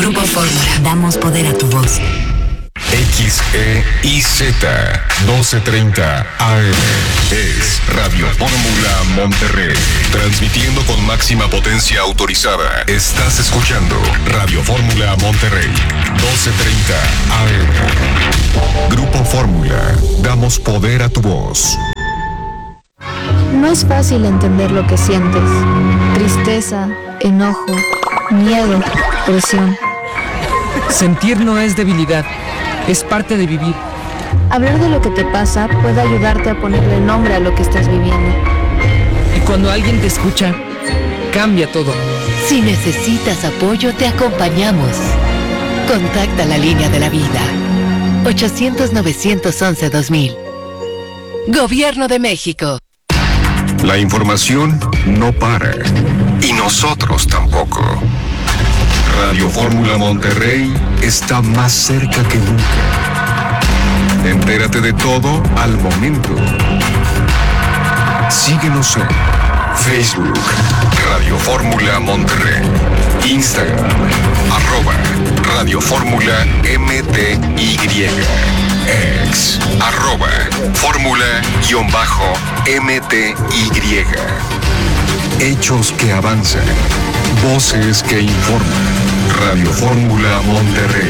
Grupo Fórmula. Damos poder a tu voz. XEIZ 1230 AM es Radio Fórmula Monterrey, transmitiendo con máxima potencia autorizada. Estás escuchando Radio Fórmula Monterrey 1230 AM. Grupo Fórmula, damos poder a tu voz. No es fácil entender lo que sientes: tristeza, enojo, miedo, presión. Sentir no es debilidad, es parte de vivir. Hablar de lo que te pasa puede ayudarte a ponerle nombre a lo que estás viviendo. Y cuando alguien te escucha, cambia todo. Si necesitas apoyo, te acompañamos. Contacta la línea de la vida. 800-911-2000. Gobierno de México. La información no para. Y nosotros tampoco. Radio Fórmula Monterrey está más cerca que nunca. Entérate de todo al momento. Síguenos en Facebook, Radio Fórmula Monterrey, Instagram, @Radio Fórmula MTY, X, @Fórmula_MTY. Hechos que avanzan, voces que informan. Radio Fórmula Monterrey.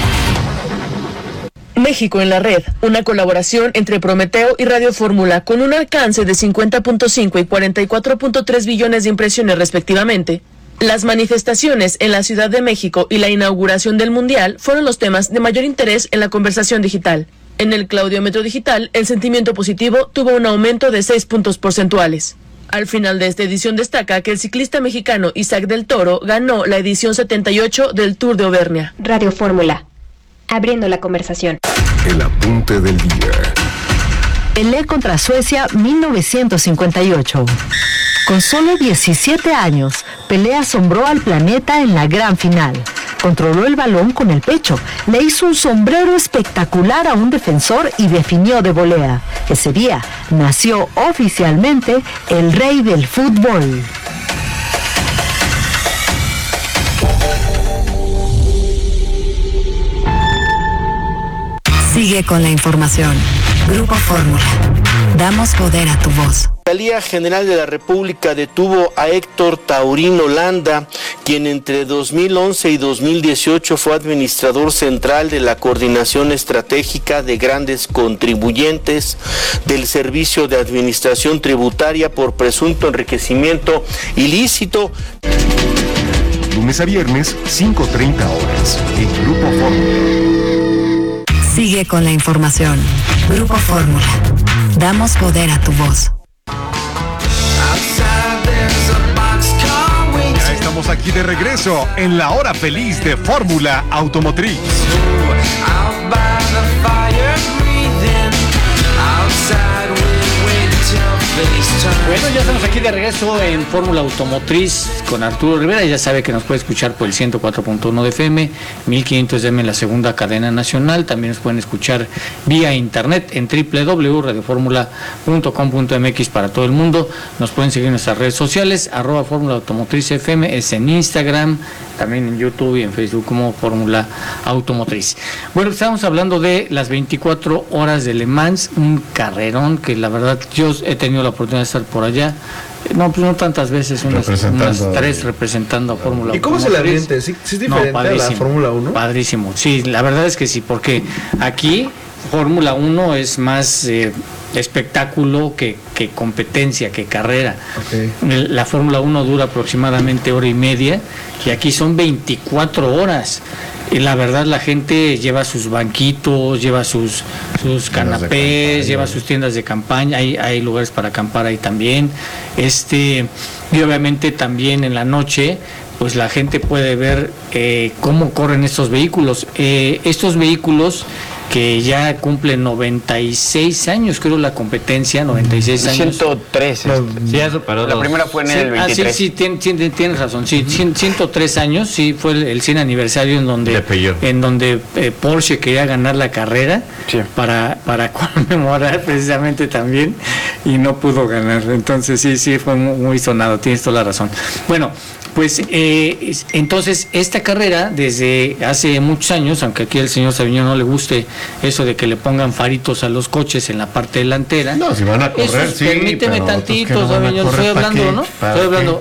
México en la red, una colaboración entre Prometeo y Radio Fórmula con un alcance de 50.5 y 44.3 billones de impresiones respectivamente. Las manifestaciones en la Ciudad de México y la inauguración del Mundial fueron los temas de mayor interés en la conversación digital. En el Claudiómetro digital, el sentimiento positivo tuvo un aumento de 6 puntos porcentuales. Al final de esta edición destaca que el ciclista mexicano Isaac del Toro ganó la edición 78 del Tour de Auvernia. Radio Fórmula, abriendo la conversación. El apunte del día. Pelé contra Suecia 1958. Con solo 17 años, Pelé asombró al planeta en la gran final. Controló el balón con el pecho, le hizo un sombrero espectacular a un defensor y definió de volea. Ese día nació oficialmente el rey del fútbol. Sigue con la información. Grupo Fórmula. Damos poder a tu voz. La Fiscalía General de la República detuvo a Héctor Taurino Landa, quien entre 2011 y 2018 fue administrador central de la Coordinación Estratégica de Grandes Contribuyentes del Servicio de Administración Tributaria por presunto enriquecimiento ilícito. Lunes a viernes, 5:30 horas, en Grupo Fórmula. Sigue con la información. Grupo Fórmula. Damos poder a tu voz. Ya estamos aquí de regreso en la hora feliz de Fórmula Automotriz. Bueno, ya estamos aquí de regreso en Fórmula Automotriz con Arturo Rivera. Ya sabe que nos puede escuchar por el 104.1 de FM, 1500 de M en la segunda cadena nacional. También nos pueden escuchar vía internet en www.radioformula.com.mx para todo el mundo. Nos pueden seguir en nuestras redes sociales, @Fórmula Automotriz FM, es en Instagram, también en YouTube y en Facebook como Fórmula Automotriz. Bueno, estamos hablando de las 24 horas de Le Mans, un carrerón que la verdad yo he tenido la oportunidad de estar por allá. No, pues no tantas veces, unas 3 representando a Fórmula 1. ¿Y cómo se la ambiente? ¿Sí es diferente a la Fórmula 1? Padrísimo, sí, la verdad es que sí, porque aquí Fórmula 1 es más espectáculo que competencia, que carrera. Okay. La Fórmula 1 dura aproximadamente hora y media y aquí son 24 horas. Y la verdad la gente lleva sus banquitos, lleva sus canapés, lleva sus tiendas de campaña, hay lugares para acampar ahí también. Y obviamente también en la noche pues la gente puede ver cómo corren estos vehículos. Estos vehículos que ya cumple 96 años, creo, la competencia, 96 años. 103. Sí, ya superó. La primera fue en el 23. Sí, tienes razón. Sí, 103 años, sí, fue el 100 aniversario en donde Porsche quería ganar la carrera para conmemorar precisamente también y no pudo ganar. Entonces sí fue muy sonado, tienes toda la razón. Bueno, pues entonces esta carrera desde hace muchos años, aunque aquí al señor Sabiñón no le guste eso de que le pongan faritos a los coches en la parte delantera. No, si van a correr, sí. Permíteme tantito, Sabiñón, estoy hablando, ¿no? Estoy hablando.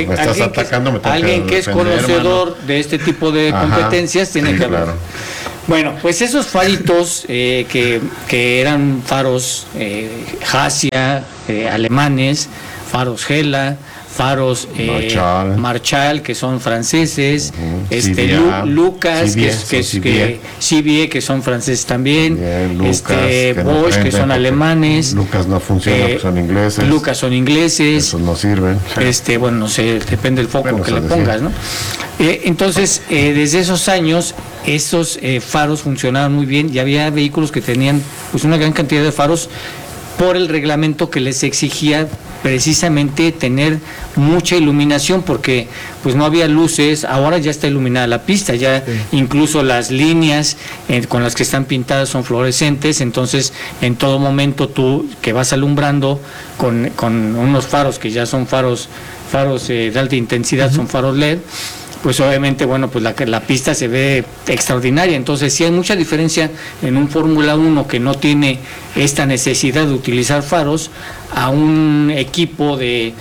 Alguien que es conocedor de este tipo de competencias tiene que hablar. Bueno, pues esos faritos que eran faros Hasia, alemanes, faros Hella, faros Marchal, que son franceses, Lucas, CBE, que son franceses también, Bosch, que son alemanes. Lucas no funciona, que son ingleses. Lucas son ingleses. Esos no sirven. Bueno, no sé, depende del foco que le pongas, ¿no? Entonces, desde esos años, esos faros funcionaban muy bien y había vehículos que tenían pues una gran cantidad de faros por el reglamento que les exigía precisamente tener mucha iluminación, porque pues no había luces. Ahora ya está iluminada la pista, ya incluso las líneas con las que están pintadas son fluorescentes, entonces en todo momento tú que vas alumbrando con unos faros que ya son faros de alta intensidad, son faros LED, pues obviamente, bueno, pues la pista se ve extraordinaria. Entonces sí hay mucha diferencia en un Fórmula 1 que no tiene esta necesidad de utilizar faros a un equipo de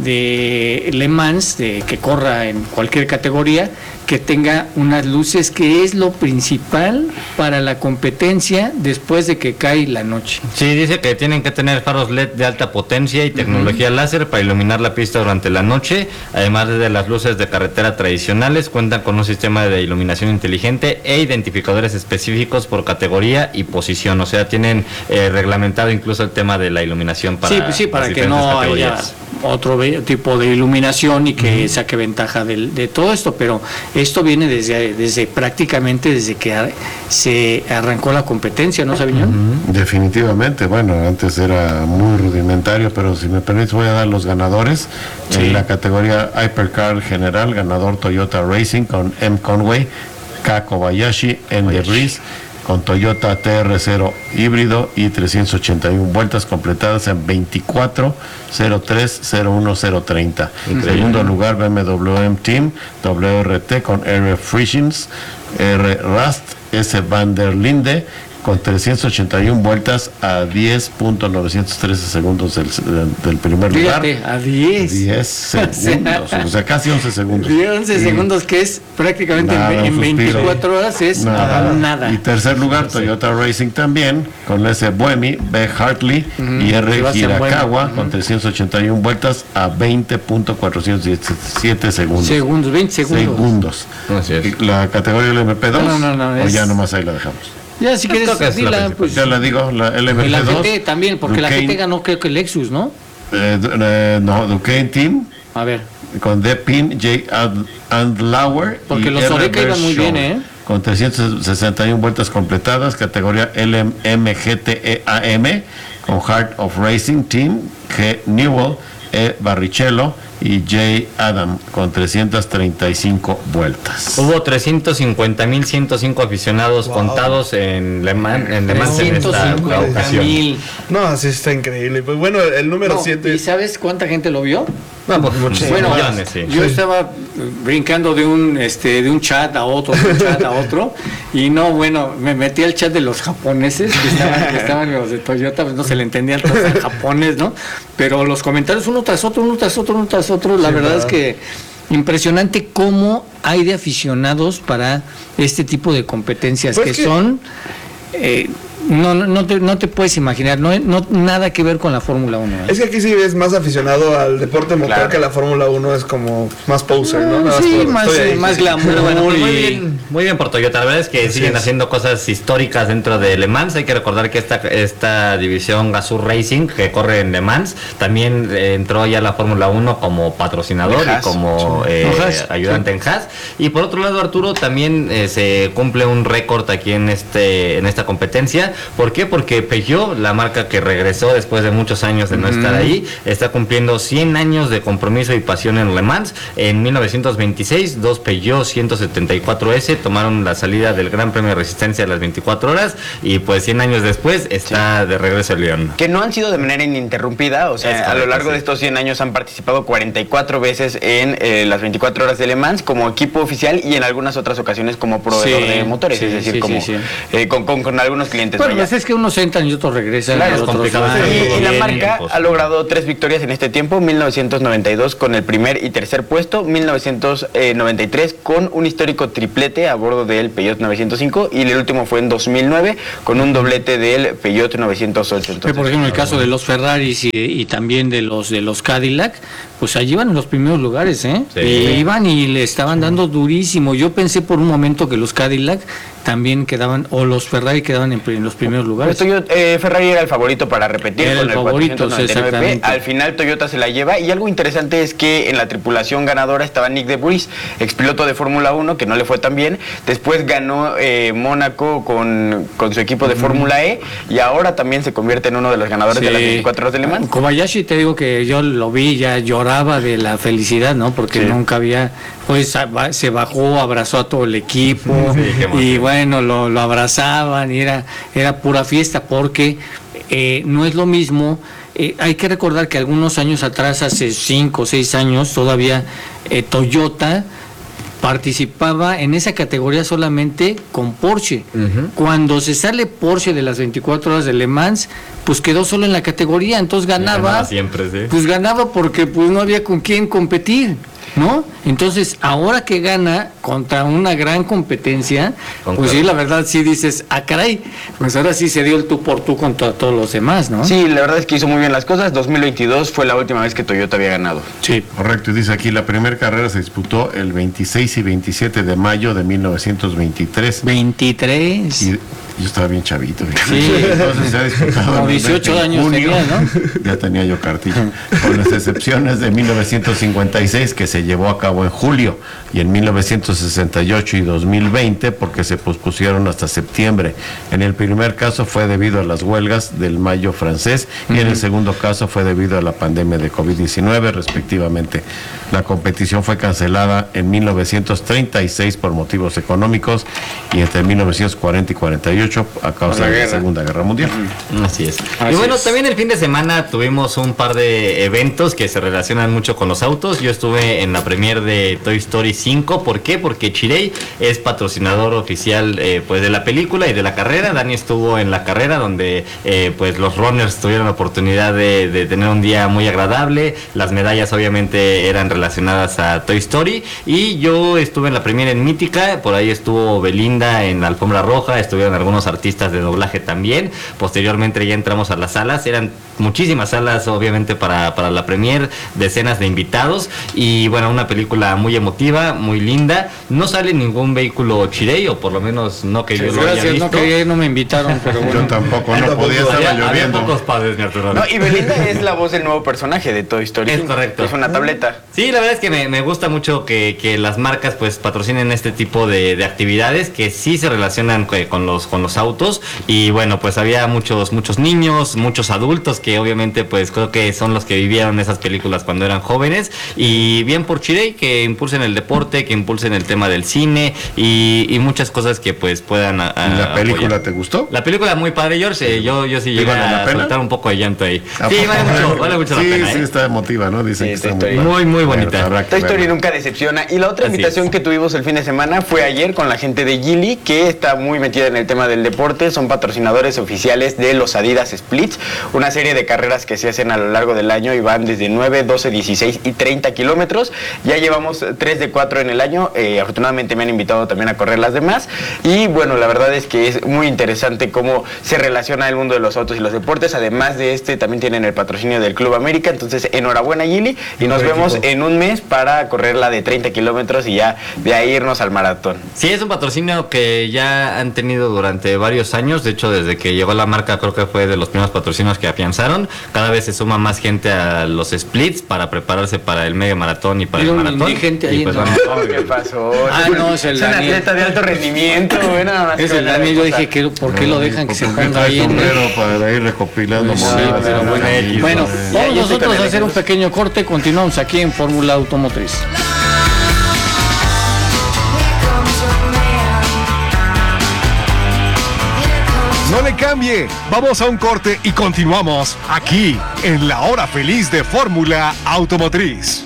Le Mans que corra en cualquier categoría, que tenga unas luces, que es lo principal para la competencia después de que cae la noche. Sí, dice que tienen que tener faros LED de alta potencia y tecnología láser para iluminar la pista durante la noche. Además de las luces de carretera tradicionales, cuentan con un sistema de iluminación inteligente e identificadores específicos por categoría y posición. O sea, tienen reglamentado incluso el tema de la iluminación para para que no haya otro tipo de iluminación y que saque ventaja de todo esto, pero esto viene desde prácticamente desde que se arrancó la competencia, ¿no, Sabiñón? Definitivamente. Bueno, antes era muy rudimentario, pero si me permites voy a dar los ganadores. En la categoría Hypercar general, ganador Toyota Racing con M. Conway, K. Kobayashi, en Debris, con Toyota TR0 híbrido y 381 vueltas completadas en 24.03.01030. En segundo lugar, BMW M Team WRT con R. Frischens, R. Rast, S. Van der Linde, con 381 vueltas a 10.913 segundos del primer lugar. Fíjate, a 10 segundos, o sea, casi 11 segundos. 11 segundos, que es prácticamente en 24 horas, es nada. Y tercer lugar, Toyota Racing también, con S. Buemi, B. Hartley y R. Hirakawa, con 381 vueltas a 20.417 segundos. 20 segundos. Así es. La categoría del MP2, no, o ya nomás ahí la dejamos. Ya, si quieres, dila, pues. Ya la digo, la LMP2. Y la GT también, porque Duquesne, la GT ganó, creo que Lexus, ¿no? No, Duquesne Team. A ver. Con Depin, J. Andlauer. Porque los Oreca iban muy bien, ¿eh? Con 361 vueltas completadas, categoría LMGTEAM, con Heart of Racing Team, G. Newell, E. Barrichello y J. Adam, con 335 vueltas. Hubo 350.105 aficionados contados en Le Mans en esta ocasión. No, así está increíble. Pues bueno, el número 7. ¿Y sabes cuánta gente lo vio? No, pues muchísimos millones, sí. Yo estaba brincando de un chat a otro, y me metí al chat de los japoneses que estaban los de Toyota, pues no se le entendían todos en japonés, ¿no? Pero los comentarios uno tras otro, la verdad es que impresionante cómo hay de aficionados para este tipo de competencias, pues que son no te puedes imaginar, no nada que ver con la Fórmula 1. Es que aquí sí es más aficionado al deporte motor, que la Fórmula 1 es como más poser, ¿no? Sí, más glamour. Bueno, pues muy bien por Toyota. La verdad es que siguen haciendo cosas históricas dentro de Le Mans. Hay que recordar que esta división Gazoo Racing, que corre en Le Mans, también entró ya a la Fórmula 1 como patrocinador y como ayudante en Haas. Y por otro lado, Arturo, también se cumple un récord aquí en esta competencia. ¿Por qué? Porque Peugeot, la marca que regresó después de muchos años de no estar ahí, está cumpliendo 100 años de compromiso y pasión en Le Mans. En 1926, dos Peugeot 174S tomaron la salida del Gran Premio de Resistencia a las 24 horas y pues 100 años después está de regreso el León. Que no han sido de manera ininterrumpida, o sea, a lo largo de estos 100 años han participado 44 veces en las 24 horas de Le Mans como equipo oficial y en algunas otras ocasiones como proveedor de motores, es decir, con algunos clientes. Bueno, pues es que unos entran y otros regresan. Claro, y la marca ha logrado 3 victorias en este tiempo: 1992 con el primer y tercer puesto, 1993 con un histórico triplete a bordo del Peugeot 905 y el último fue en 2009 con un doblete del Peugeot 908. Entonces, por ejemplo, el caso de los Ferraris y también de los Cadillac, pues allí iban en los primeros lugares, iban y le estaban dando durísimo. Yo pensé por un momento que los Cadillac también quedaban, o los Ferrari quedaban en los primeros lugares. Pues Ferrari era el favorito para repetir con el favorito, 499P. Al final Toyota se la lleva, y algo interesante es que en la tripulación ganadora estaba Nick de Vries, expiloto de Fórmula 1, que no le fue tan bien. Después ganó Mónaco con su equipo de Fórmula E, y ahora también se convierte en uno de los ganadores de las 24 horas de Le Mans. Kobayashi, te digo que yo lo vi, ya lloraba de la felicidad, ¿no? Porque nunca había, pues se bajó, abrazó a todo el equipo, y bueno, lo abrazaban, y era pura fiesta, porque no es lo mismo. Hay que recordar que algunos años atrás, hace 5 o 6 años, todavía Toyota participaba en esa categoría solamente con Porsche. Cuando se sale Porsche de las 24 horas de Le Mans, pues quedó solo en la categoría, entonces ganaba siempre, pues ganaba porque pues no había con quién competir, ¿no? Entonces, ahora que gana contra una gran competencia, pues sí, la verdad sí dices, caray, pues ahora sí se dio el tú por tú contra todos los demás, ¿no? Sí, la verdad es que hizo muy bien las cosas. 2022 fue la última vez que Toyota había ganado. Sí, correcto, y dice aquí, la primera carrera se disputó el 26 y 27 de mayo de 1923. 23. Y yo estaba bien chavito. Sí. Entonces se ha disputado. Como 18 años tenía, ¿no? Ya tenía yo cartilla. Con las excepciones de 1956, que se llevó a cabo en julio, y en 1968 y 2020, porque se pospusieron hasta septiembre. En el primer caso fue debido a las huelgas del mayo francés, y en el segundo caso fue debido a la pandemia de COVID-19, respectivamente. La competición fue cancelada en 1936 por motivos económicos, y entre 1940 y 48 a causa de la Segunda Guerra Mundial. Así es. Y bueno, también el fin de semana tuvimos un par de eventos que se relacionan mucho con los autos. Yo estuve en la premier de Toy Story 5. ¿Por qué? Porque Chery es patrocinador oficial pues de la película y de la carrera. Dani estuvo en la carrera, donde pues los runners tuvieron la oportunidad de tener un día muy agradable. Las medallas obviamente eran relacionadas a Toy Story, y yo estuve en la premier en Mítica. Por ahí estuvo Belinda en la alfombra roja, estuvieron algunos artistas de doblaje también. Posteriormente ya entramos a las salas, eran muchísimas salas obviamente para la premier, decenas de invitados, y bueno, una película muy emotiva, muy linda. No sale ningún vehículo Chery, o por lo menos no que yo lo haya visto. No me invitaron, pero bueno. Yo tampoco, no podía, estaba lloviendo. Había pocos padres, mi Arturo. No, y Belinda es la voz del nuevo personaje de Toy Story. Es correcto. Es una tableta. Sí, la verdad es que me gusta mucho que las marcas pues patrocinen este tipo de actividades que sí se relacionan con los autos. Y bueno, pues había muchos niños, muchos adultos que obviamente pues creo que son los que vivieron esas películas cuando eran jóvenes. Y bien por Chery, que impulsen el deporte, que impulsen el tema del cine y muchas cosas que pues puedan ¿Y la película apoyar. te gustó? La película muy padre, George. Yo sí llegué a soltar un poco de llanto ahí. Sí, vale mucho la pena. Sí, está emotiva, ¿no? Dicen que está muy bonita. Toy Story nunca decepciona. Y la otra invitación que tuvimos el fin de semana fue ayer con la gente de Geely, que está muy metida en el tema del deporte. Son patrocinadores oficiales de los Adidas Splits, una serie de carreras que se hacen a lo largo del año y van desde 9, 12, 16 y 30 kilómetros. Ya llevamos 3 de 4 en el año, afortunadamente me han invitado también a correr las demás, y bueno, la verdad es que es muy interesante cómo se relaciona el mundo de los autos y los deportes. Además de también tienen el patrocinio del Club América, entonces enhorabuena, Gili, y nos vemos en un mes para correr la de 30 kilómetros y ya de ahí irnos al maratón. Sí, es un patrocinio que ya han tenido durante varios años. De hecho, desde que llegó la marca, creo que fue de los primeros patrocinios que afianzaron. Cada vez se suma más gente a los splits para prepararse para el medio maratón y para el maratón. Gente ahí, pues, ¿qué pasó? No, es el atleta de alto rendimiento, nada más. Es el Daniel. Yo dije, ¿por qué lo dejan que se ponga ahí? Para ir recopilando monedas. Bueno, vamos nosotros a hacer un pequeño corte. Continuamos aquí en Fórmula Automotriz. No le cambie, vamos a un corte y continuamos aquí en la hora feliz de Fórmula Automotriz.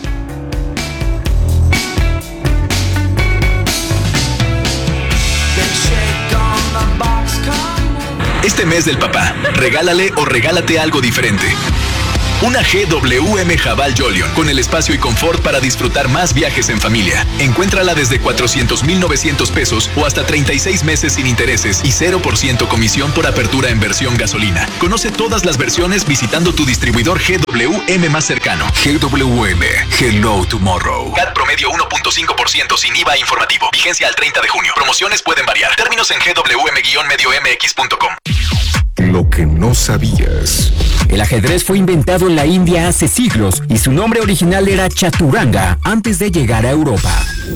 Este mes del papá, regálale o regálate algo diferente. Una GWM Haval Jolion con el espacio y confort para disfrutar más viajes en familia. Encuéntrala desde 400,900 pesos o hasta 36 meses sin intereses y 0% comisión por apertura en versión gasolina. Conoce todas las versiones visitando tu distribuidor GWM más cercano. GWM, Hello Tomorrow. CAT promedio 1.5% sin IVA informativo. Vigencia al 30 de junio. Promociones pueden variar. Términos en gwm-mx.com. Lo que no sabías. El ajedrez fue inventado en la India hace siglos y su nombre original era Chaturanga antes de llegar a Europa.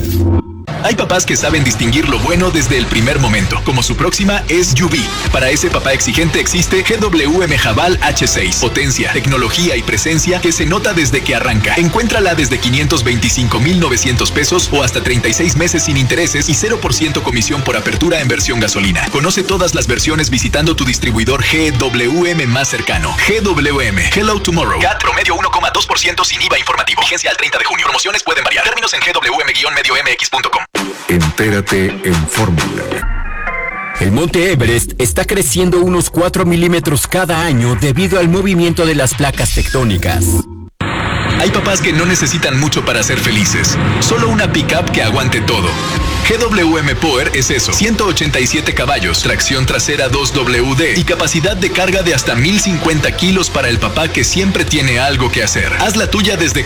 Hay papás que saben distinguir lo bueno desde el primer momento, como su próxima SUV. Para ese papá exigente existe GWM Haval H6. Potencia, tecnología y presencia que se nota desde que arranca. Encuéntrala desde 525,900 pesos o hasta 36 meses sin intereses y 0% comisión por apertura en versión gasolina. Conoce todas las versiones visitando tu distribuidor GWM más cercano. GWM, Hello Tomorrow. CAT promedio 1.2% sin IVA informativo. Vigencia al 30 de junio. Promociones pueden variar. Términos en gwm-mx.com. Entérate en Fórmula. El monte Everest está creciendo unos 4 milímetros cada año debido al movimiento de las placas tectónicas. Hay papás que no necesitan mucho para ser felices, solo una pickup que aguante todo. GWM Power es eso, 187 caballos, tracción trasera 2WD y capacidad de carga de hasta 1050 kilos para el papá que siempre tiene algo que hacer. Haz la tuya desde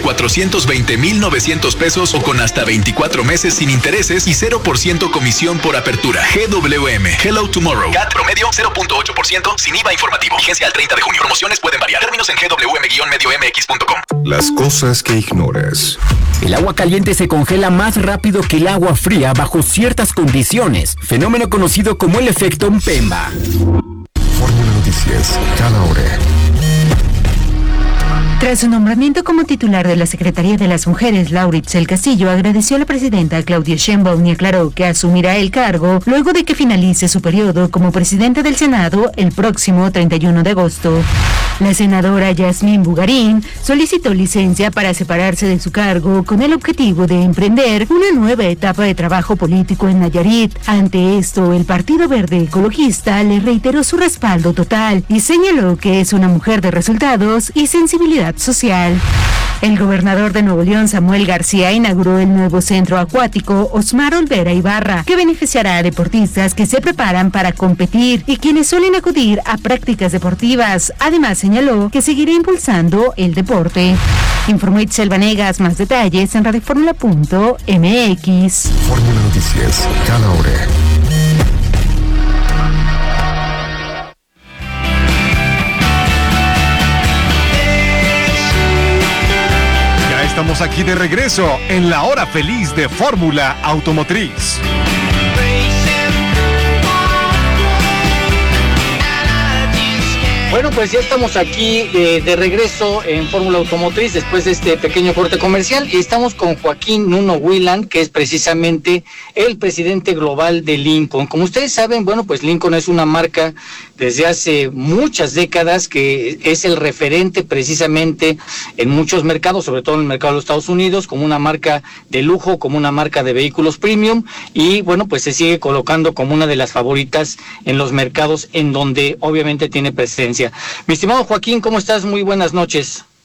420,900 pesos o con hasta 24 meses sin intereses y 0% comisión por apertura. GWM, Hello Tomorrow. CAT promedio 0.8% sin IVA informativo. Vigencia al 30 de junio. Promociones pueden variar. Términos en gwm-mx.com. Las cosas que ignoras. El agua caliente se congela más rápido que el agua fría bajo ciertas condiciones, fenómeno conocido como el efecto Mpemba. Fórmula Noticias, cada hora. Tras su nombramiento como titular de la Secretaría de las Mujeres, Lauritz El Castillo agradeció a la presidenta Claudia Sheinbaum y aclaró que asumirá el cargo luego de que finalice su periodo como presidenta del Senado el próximo 31 de agosto. La senadora Yasmín Bugarín solicitó licencia para separarse de su cargo con el objetivo de emprender una nueva etapa de trabajo político en Nayarit. Ante esto, el Partido Verde Ecologista le reiteró su respaldo total y señaló que es una mujer de resultados y sensibilidad social. El gobernador de Nuevo León, Samuel García, inauguró el nuevo centro acuático Osmar Olvera Ibarra, que beneficiará a deportistas que se preparan para competir y quienes suelen acudir a prácticas deportivas. Además, señaló que seguirá impulsando el deporte. Informó Itzel Vanegas. Más detalles en radioformula.mx. Fórmula Noticias, cada hora. Estamos aquí de regreso en la hora feliz de Fórmula Automotriz. Bueno, pues ya estamos aquí de regreso en Fórmula Automotriz después de este pequeño corte comercial y estamos con Joaquín Nuno Wieland, que es precisamente el presidente global de Lincoln. Como ustedes saben, bueno, pues Lincoln es una marca desde hace muchas décadas que es el referente precisamente en muchos mercados, sobre todo en el mercado de los Estados Unidos, como una marca de lujo, como una marca de vehículos premium y bueno, pues se sigue colocando como una de las favoritas en los mercados en donde obviamente tiene presencia. Mi estimado Joaquín, ¿cómo estás? Muy buenas noches.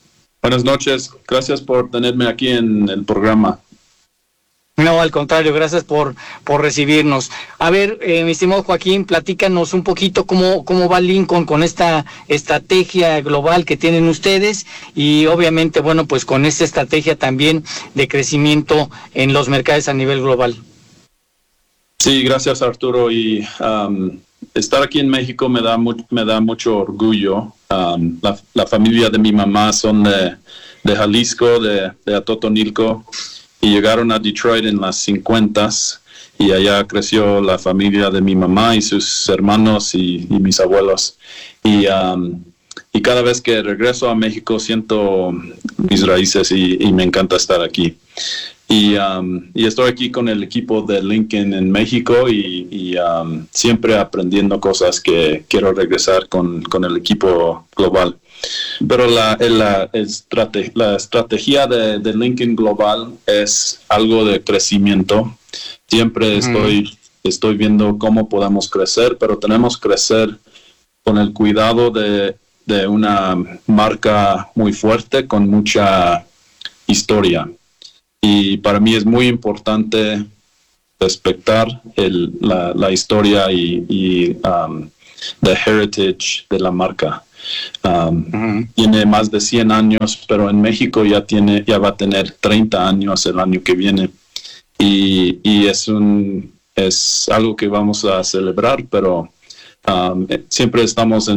Buenas noches, gracias por tenerme aquí en el programa. No, al contrario, gracias por recibirnos. A ver, mi estimado Joaquín, platícanos un poquito cómo va Lincoln con esta estrategia global que tienen ustedes y obviamente, bueno, pues con esta estrategia también de crecimiento en los mercados a nivel global. Sí, gracias Arturo, y estar aquí en México me da mucho orgullo. La familia de mi mamá son de Jalisco, de Atotonilco, y llegaron a Detroit en las 50s, y allá creció la familia de mi mamá y sus hermanos y mis abuelos. Y cada vez que regreso a México siento mis raíces y me encanta estar aquí. Y estoy aquí con el equipo de Lincoln en México y siempre aprendiendo cosas que quiero regresar con el equipo global. Pero la estrategia de Lincoln Global es algo de crecimiento. Siempre estoy viendo cómo podemos crecer, pero tenemos que crecer con el cuidado de una marca muy fuerte, con mucha historia. Y para mí es muy importante respetar la historia y the heritage de la marca. Tiene más de 100 años, pero en México ya va a tener 30 años el año que viene. Y es algo que vamos a celebrar, pero siempre estamos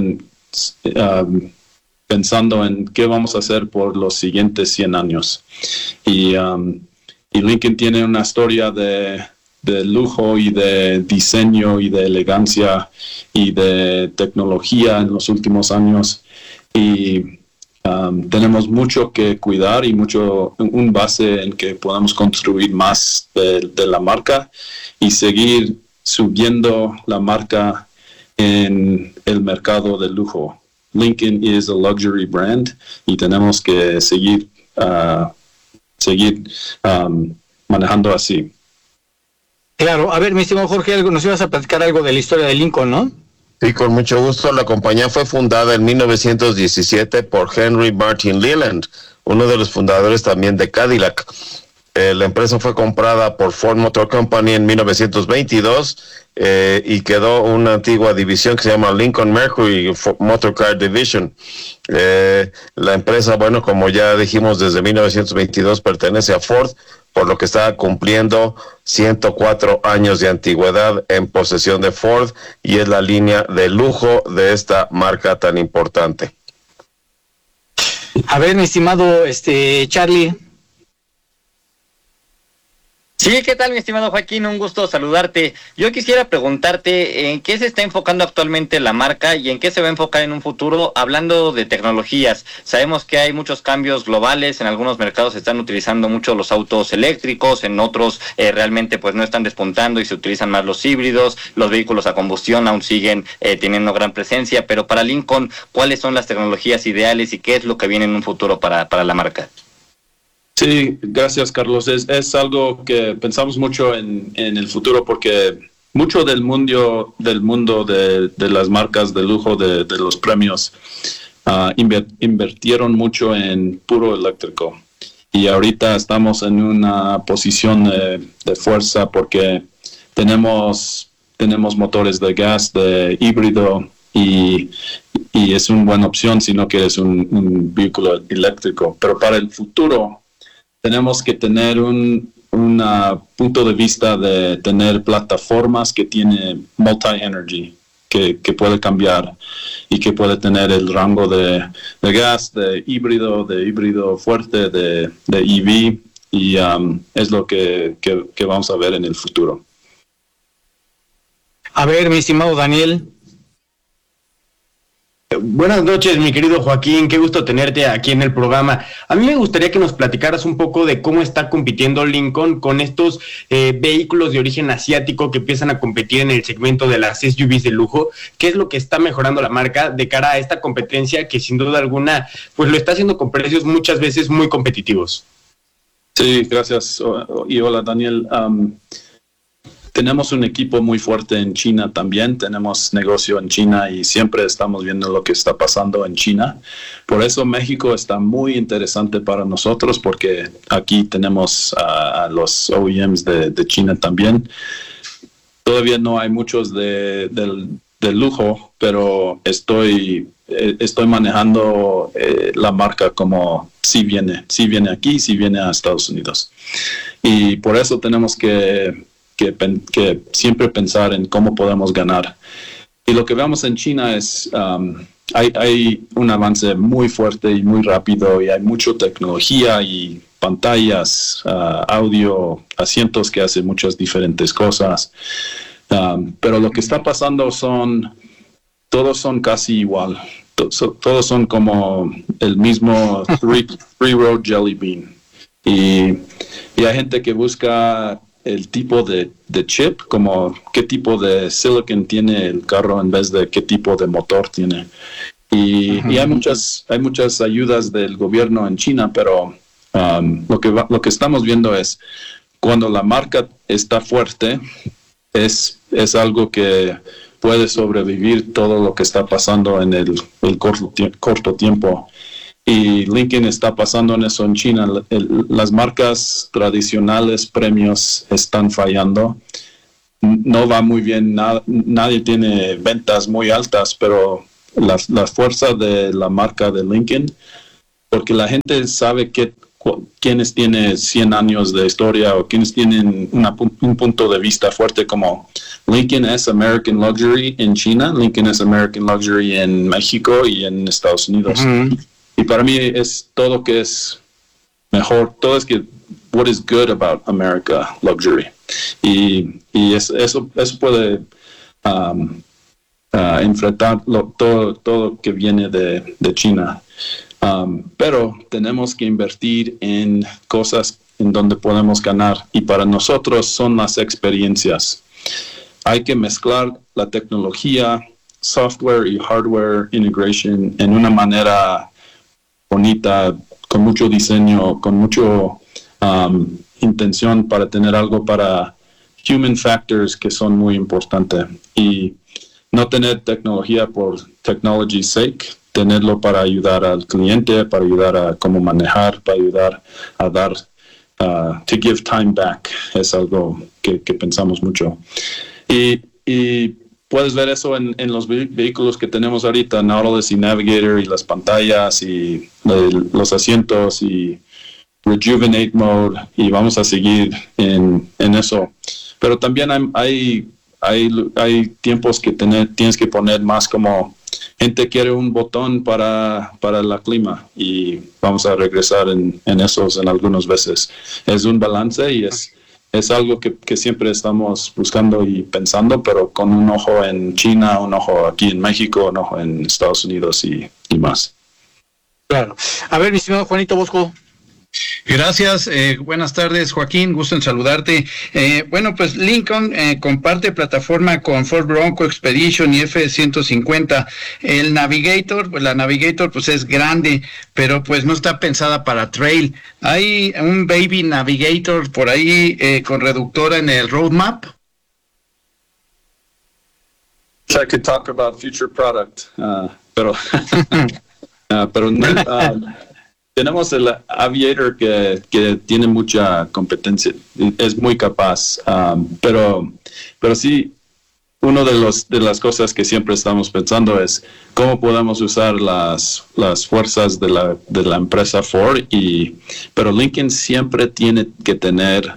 pensando en qué vamos a hacer por los siguientes 100 años. Y Lincoln tiene una historia de lujo y de diseño y de elegancia y de tecnología en los últimos años. Y tenemos mucho que cuidar y un base en que podamos construir más de la marca y seguir subiendo la marca en el mercado de lujo. Lincoln is a luxury brand y tenemos que seguir manejando así. Claro, a ver, mi estimado Jorge, nos ibas a platicar algo de la historia de Lincoln, ¿no? Sí, con mucho gusto. La compañía fue fundada en 1917 por Henry Martin Leland, uno de los fundadores también de Cadillac. La empresa fue comprada por Ford Motor Company en 1922 y quedó una antigua división que se llama Lincoln Mercury Motor Car Division. La empresa, bueno, como ya dijimos, desde 1922 pertenece a Ford, por lo que está cumpliendo 104 años de antigüedad en posesión de Ford y es la línea de lujo de esta marca tan importante. A ver, mi estimado Charlie. Sí, ¿qué tal, mi estimado Joaquín? Un gusto saludarte. Yo quisiera preguntarte en qué se está enfocando actualmente la marca y en qué se va a enfocar en un futuro, hablando de tecnologías. Sabemos que hay muchos cambios globales, en algunos mercados se están utilizando mucho los autos eléctricos, en otros realmente pues no están despuntando y se utilizan más los híbridos, los vehículos a combustión aún siguen teniendo gran presencia, pero para Lincoln, ¿cuáles son las tecnologías ideales y qué es lo que viene en un futuro para la marca? Sí, gracias Carlos. Es algo que pensamos mucho en el futuro porque mucho del mundo de las marcas de lujo, de los premios, invirtieron mucho en puro eléctrico. Y ahorita estamos en una posición de fuerza porque tenemos motores de gas, de híbrido, y es una buena opción si no quieres un vehículo eléctrico. Pero para el futuro tenemos que tener un punto de vista de tener plataformas que tiene multi-energy, que puede cambiar y que puede tener el rango de gas, de híbrido fuerte, de EV, y es lo que vamos a ver en el futuro. A ver, mi estimado Daniel. Buenas noches, mi querido Joaquín, qué gusto tenerte aquí en el programa. A mí me gustaría que nos platicaras un poco de cómo está compitiendo Lincoln con estos vehículos de origen asiático que empiezan a competir en el segmento de las SUVs de lujo. ¿Qué es lo que está mejorando la marca de cara a esta competencia que sin duda alguna pues lo está haciendo con precios muchas veces muy competitivos? Sí, gracias y hola Daniel. tenemos un equipo muy fuerte en China también, tenemos negocio en China y siempre estamos viendo lo que está pasando en China. Por eso México está muy interesante para nosotros, porque aquí tenemos a los OEMs de China también. Todavía no hay muchos de lujo, pero estoy manejando la marca como si viene aquí, si viene a Estados Unidos. Y por eso tenemos que siempre pensar en cómo podemos ganar. Y lo que vemos en China es, hay un avance muy fuerte y muy rápido, y hay mucha tecnología y pantallas, audio, asientos que hacen muchas diferentes cosas. Pero lo que está pasando todos son casi igual. Todos son como el mismo three road jelly bean. Y hay gente que busca el tipo de chip, como qué tipo de silicon tiene el carro en vez de qué tipo de motor tiene. Y hay muchas ayudas del gobierno en China, pero lo que estamos viendo es cuando la marca está fuerte, es algo que puede sobrevivir todo lo que está pasando en el corto tiempo. Y Lincoln está pasando en eso en China. Las marcas tradicionales, premios, están fallando. No va muy bien, nadie tiene ventas muy altas, pero la fuerza de la marca de Lincoln, porque la gente sabe quienes tienen 100 años de historia o quienes tienen un punto de vista fuerte, como Lincoln es American Luxury en China, Lincoln es American Luxury en México y en Estados Unidos. Y para mí es todo que es mejor, todo es que what is good about America Luxury. Y eso puede enfrentar todo que viene de China. Pero tenemos que invertir en cosas en donde podemos ganar, y para nosotros son las experiencias. Hay que mezclar la tecnología, software y hardware integration en una manera bonita, con mucho diseño, con mucho intención para tener algo para human factors que son muy importantes, y no tener tecnología por technology's sake, tenerlo para ayudar al cliente, para ayudar a cómo manejar, para ayudar a dar, to give time back, es algo que pensamos mucho. Y puedes ver eso en los vehículos que tenemos ahorita, Nautilus y Navigator, y las pantallas y los asientos y Rejuvenate Mode, y vamos a seguir en eso. Pero también hay tiempos que tienes que poner más, como gente quiere un botón para la clima, y vamos a regresar en esos en algunas veces. Es un balance y es algo que siempre estamos buscando y pensando, pero con un ojo en China, un ojo aquí en México, un ojo en Estados Unidos y más. Claro. A ver, mi estimado Juanito Bosco. Gracias, buenas tardes, Joaquín, gusto en saludarte. Bueno, pues Lincoln comparte plataforma con Ford Bronco Expedition y F-150. El Navigator, pues la Navigator pues es grande, pero pues no está pensada para trail. ¿Hay un Baby Navigator por ahí con reductora en el roadmap? I could talk about future product, pero no. Tenemos el Aviator que tiene mucha competencia, es muy capaz, pero sí, una de las cosas que siempre estamos pensando es cómo podemos usar las fuerzas de la empresa Ford, pero Lincoln siempre tiene que tener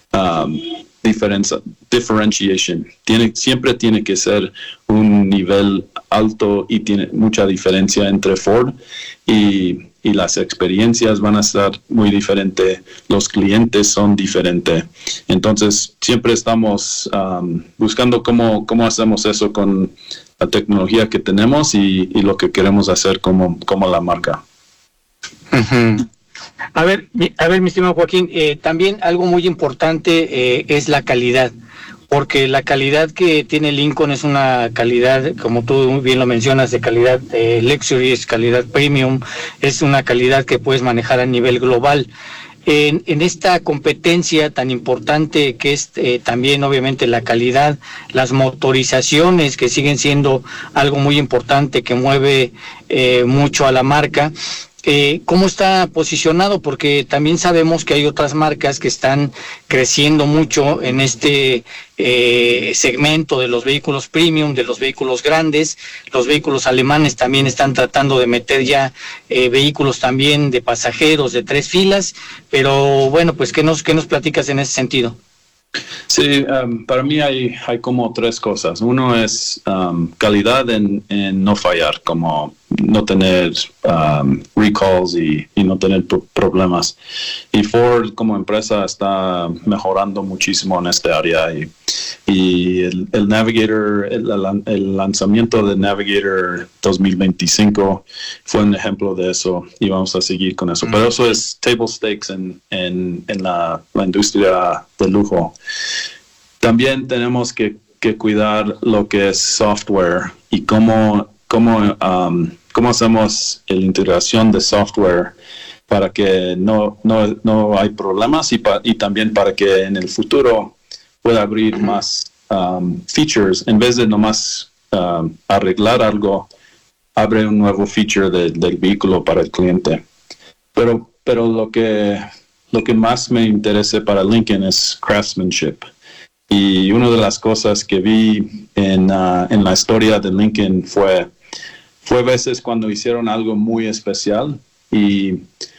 differentiation. Siempre tiene que ser un nivel alto y tiene mucha diferencia entre Ford y las experiencias van a estar muy diferentes, los clientes son diferentes. Entonces, siempre estamos buscando cómo hacemos eso con la tecnología que tenemos y lo que queremos hacer como la marca. Uh-huh. A ver, mi estimado Joaquín, también algo muy importante es la calidad, porque la calidad que tiene Lincoln es una calidad, como tú bien lo mencionas, de calidad luxury, es calidad premium, es una calidad que puedes manejar a nivel global. en esta competencia tan importante que es también obviamente la calidad, las motorizaciones que siguen siendo algo muy importante que mueve mucho a la marca. ¿Cómo está posicionado? Porque también sabemos que hay otras marcas que están creciendo mucho en este segmento de los vehículos premium, de los vehículos grandes. Los vehículos alemanes también están tratando de meter ya vehículos también de pasajeros de 3 filas, pero bueno, pues ¿qué nos platicas en ese sentido? Sí, para mí hay como 3 cosas. Uno es calidad en no fallar, como no tener recalls y no tener problemas. Y Ford como empresa está mejorando muchísimo en este área. Y el Navigator, el lanzamiento de Navigator 2025 fue un ejemplo de eso y vamos a seguir con eso. Pero eso es table stakes en la industria de lujo. También tenemos que cuidar lo que es software y cómo hacemos la integración de software para que no hay problemas y también para que en el futuro pueda abrir más features. En vez de nomás arreglar algo, abre un nuevo feature del vehículo para el cliente. Pero lo que más me interesa para Lincoln es craftsmanship. Y una de las cosas que vi en la historia de Lincoln fue veces cuando hicieron algo muy especial y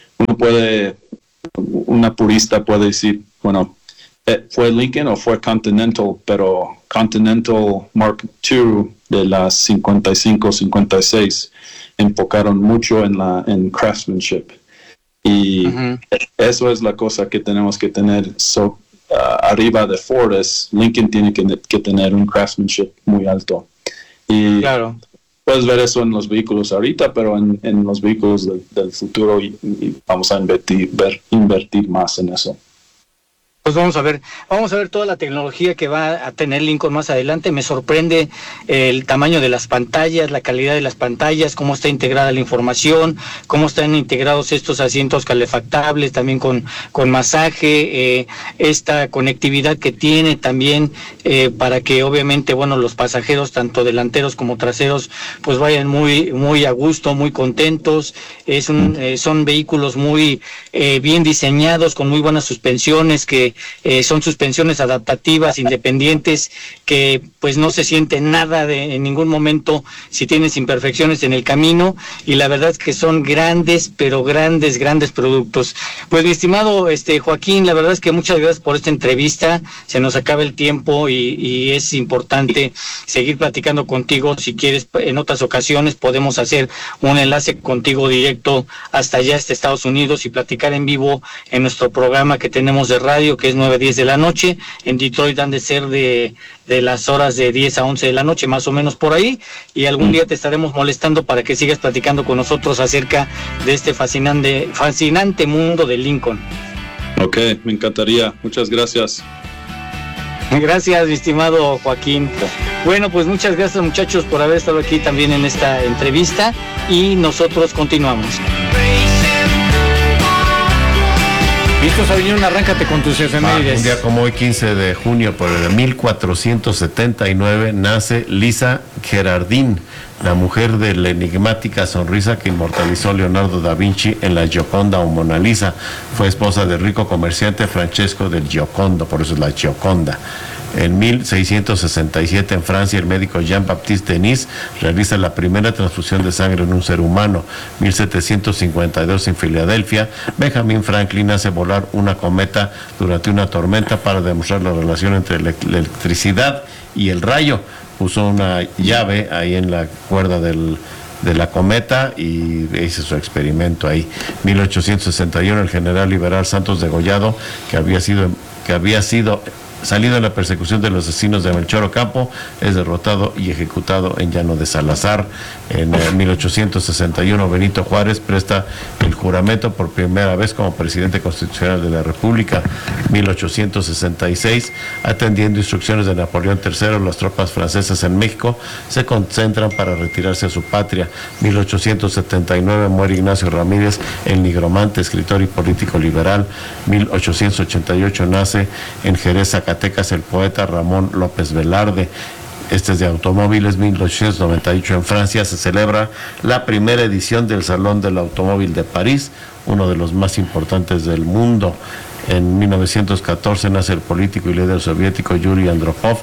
una purista puede decir, bueno, fue Lincoln o fue Continental, pero Continental Mark II de las 55, 56 enfocaron mucho en craftsmanship. Y eso es la cosa que tenemos que tener arriba de Ford. Lincoln tiene que tener un craftsmanship muy alto. Y claro, puedes ver eso en los vehículos ahorita, pero en los vehículos del futuro y vamos a invertir más en eso. Pues vamos a ver toda la tecnología que va a tener Lincoln más adelante. Me sorprende el tamaño de las pantallas, la calidad de las pantallas, cómo está integrada la información, cómo están integrados estos asientos calefactables, también con masaje, esta conectividad que tiene también para que obviamente, bueno, los pasajeros, tanto delanteros como traseros, pues vayan muy, muy a gusto, muy contentos. Son vehículos muy bien diseñados, con muy buenas suspensiones que son suspensiones adaptativas, independientes, que pues no se siente nada en ningún momento si tienes imperfecciones en el camino, y la verdad es que son grandes, pero grandes productos. Pues mi estimado Joaquín, la verdad es que muchas gracias por esta entrevista. Se nos acaba el tiempo y es importante seguir platicando contigo. Si quieres, en otras ocasiones podemos hacer un enlace contigo directo hasta allá, hasta Estados Unidos, y platicar en vivo en nuestro programa que tenemos de radio, que es 9-10 de la noche. En Detroit han de ser de las horas de 10 a 11 de la noche, más o menos por ahí, y algún día te estaremos molestando para que sigas platicando con nosotros acerca de este fascinante mundo de Lincoln. Ok, me encantaría. Muchas gracias. Gracias, mi estimado Joaquín. Bueno, pues muchas gracias, muchachos, por haber estado aquí también en esta entrevista, y nosotros continuamos. Listo, Sabiñón, arráncate con tus efemérides. Un día como hoy, 15 de junio, por el 1479, nace Lisa Gerardin, la mujer de la enigmática sonrisa que inmortalizó Leonardo da Vinci en la Gioconda o Mona Lisa. Fue esposa del rico comerciante Francesco del Giocondo, por eso es la Gioconda. En 1667 en Francia, el médico Jean-Baptiste Denis realiza la primera transfusión de sangre en un ser humano. 1752 en Filadelfia, Benjamin Franklin hace volar una cometa durante una tormenta para demostrar la relación entre la electricidad y el rayo. Puso una llave ahí en la cuerda de la cometa y hizo su experimento ahí. 1861 el general liberal Santos Degollado, que había sido salido en la persecución de los asesinos de Melchor Ocampo, es derrotado y ejecutado en Llano de Salazar. En 1861, Benito Juárez presta el juramento por primera vez como presidente constitucional de la República. 1866, atendiendo instrucciones de Napoleón III, las tropas francesas en México se concentran para retirarse a su patria. 1879, muere Ignacio Ramírez, el nigromante, escritor y político liberal. 1888, nace en Jerez, Zacatecas, el poeta Ramón López Velarde. Este es de automóviles. 1898, en Francia se celebra la primera edición del Salón del Automóvil de París, uno de los más importantes del mundo. En 1914 nace el político y líder soviético Yuri Andropov.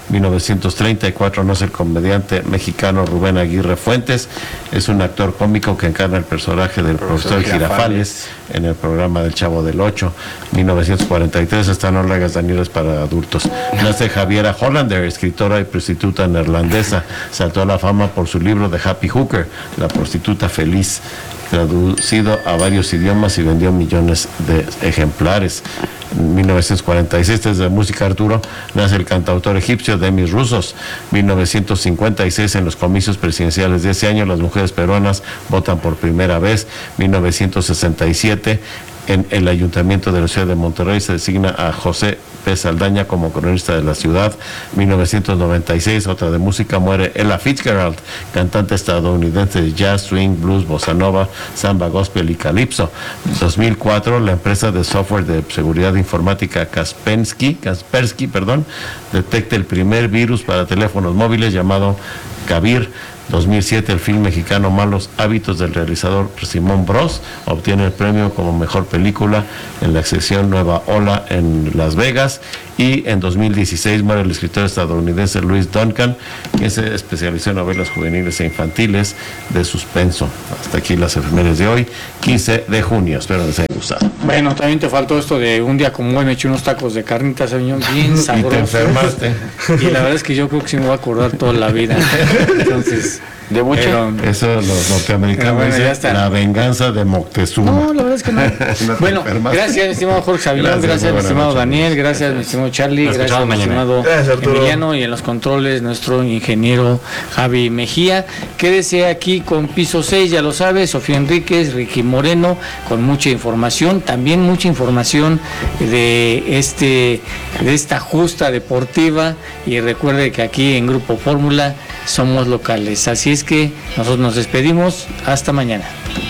1934 nace el comediante mexicano Rubén Aguirre Fuentes. Es un actor cómico que encarna el personaje del profesor Girafales en el programa del Chavo del Ocho. 1943 están Orlegas Danieles para adultos. Nace Javiera Hollander, escritora y prostituta neerlandesa. Saltó a la fama por su libro The Happy Hooker, La prostituta feliz, traducido a varios idiomas y vendió millones de ejemplares. En 1946, desde Música Arturo, nace el cantautor egipcio Demis Roussos. 1956, en los comicios presidenciales de ese año, las mujeres peruanas votan por primera vez. 1967, en el Ayuntamiento de la Ciudad de Monterrey se designa a José P. Saldaña como cronista de la ciudad. 1996, otra de música, muere Ella Fitzgerald, cantante estadounidense de jazz, swing, blues, bossa nova, samba, gospel y calipso. 2004, la empresa de software de seguridad informática Kaspersky, detecta el primer virus para teléfonos móviles llamado Kabir. 2007, el film mexicano Malos Hábitos del realizador Simón Bros obtiene el premio como mejor película en la sección Nueva Ola en Las Vegas. Y en 2016 muere el escritor estadounidense Louis Duncan, que se especializó en novelas juveniles e infantiles de suspenso. Hasta aquí las efemérides de hoy, 15 de junio. Espero les haya gustado. Bueno, también te faltó esto de un día como hoy me eché unos tacos de carnitas, señor, bien sabrosos. Y te enfermaste. Y la verdad es que yo creo que sí me voy a acordar toda la vida. Entonces, de mucho. Eso los norteamericanos dicen la venganza de Moctezuma. No, la verdad es que no. Bueno, gracias, mi estimado Jorge Savillón, gracias, mi estimado Daniel, gracias, mi estimado Charlie, gracias, mi estimado Emiliano, y en los controles nuestro ingeniero Javi Mejía. Quédese aquí con Piso 6, ya lo sabe, Sofía Enríquez, Ricky Moreno, con mucha información, también mucha información de esta justa deportiva, y recuerde que aquí en Grupo Fórmula somos locales, así es que nosotros nos despedimos, hasta mañana.